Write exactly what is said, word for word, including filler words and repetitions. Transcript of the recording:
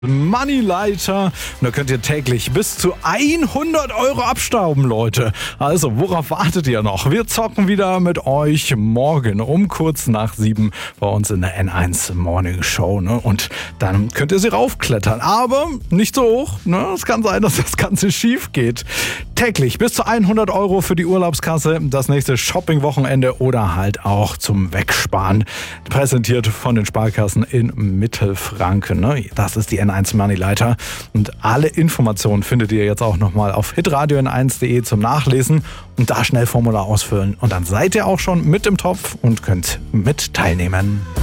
Moneyleiter. Und da könnt ihr täglich bis zu hundert Euro abstauben, Leute. Also, worauf wartet ihr noch? Wir zocken wieder mit euch morgen um kurz nach sieben bei uns in der N eins Morning Show. Ne? Und dann könnt ihr sie raufklettern. Aber nicht so hoch. Ne? Es kann sein, dass das Ganze schief geht. Täglich bis zu hundert Euro für die Urlaubskasse, das nächste Shopping-Wochenende oder halt auch zum Wegsparen. Präsentiert von den Sparkassen in Mittelfranken. Ne? Das ist die N eins Moneyleiter. Und alle Informationen findet ihr jetzt auch nochmal auf hitradio n eins punkt de zum Nachlesen und da schnell Formular ausfüllen. Und dann seid ihr auch schon mit im Topf und könnt mit teilnehmen.